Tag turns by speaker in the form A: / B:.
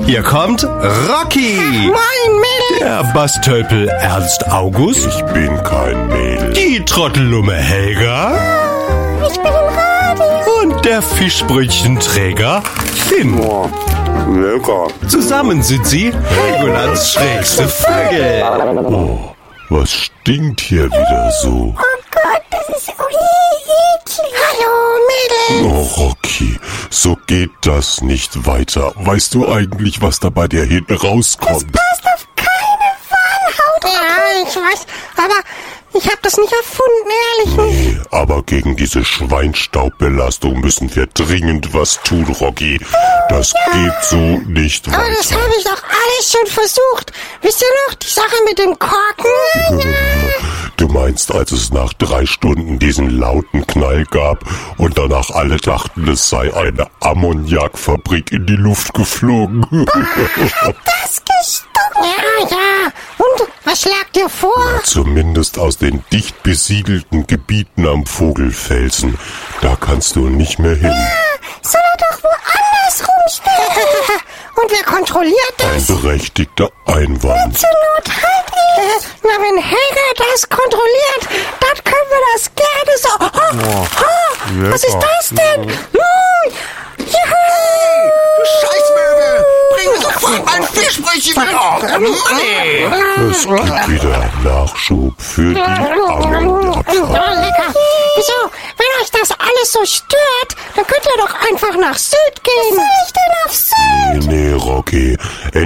A: Hier kommt Rocky.
B: Moin, Mädel.
A: Der Bastölpel Ernst August.
C: Ich bin kein Mädel.
A: Die Trottellumme Helga.
B: Ich bin ein Radio.
A: Und der Fischbrötchenträger Finn.
C: Oh, lecker.
A: Zusammen sind sie Helgolands schrägste Vögel.
C: Oh, was stinkt hier wieder so?
B: Oh Gott, das ist eklig. Hallo, Mädel.
C: Oh, Rocky, so geht das nicht weiter. Weißt du eigentlich, was da bei dir hinten rauskommt?
B: Passt auf keine Walhaut. Ja, ich weiß, aber ich habe das nicht erfunden, ehrlich nicht.
C: Nee, aber gegen diese Schweinstaubbelastung müssen wir dringend was tun, Rocky. Das geht so nicht
B: Aber das
C: weiter.
B: habe ich doch alles schon versucht. Wisst ihr noch, die Sache mit dem Korken?
C: Du meinst, als es nach 3 Stunden diesen lauten Knall gab und danach alle dachten, es sei eine Ammoniakfabrik in die Luft geflogen?
B: Das gestunken. Ja. Und, was schlägt dir vor?
C: Zumindest aus den dicht besiedelten Gebieten am Vogelfelsen. Da kannst du nicht mehr hin.
B: Soll er doch woanders rumstehen? Und wer kontrolliert
C: Ein
B: das?
C: berechtigter Einwand.
B: Zur Not halt ich. Na, wenn Helga das kontrolliert, dann können wir das gerne so... was ist das denn? Juhu!
D: Scheißmöwe! Bring mir sofort mein Fischbrötchen wieder!
C: Es gibt wieder Nachschub für die Ammoniakfabrik.
B: Oh, lecker. Wieso? Wenn euch das alles so stört, dann könnt ihr doch einfach nach Süd gehen. Was soll ich denn auf Süd?
C: Nee, Rocky.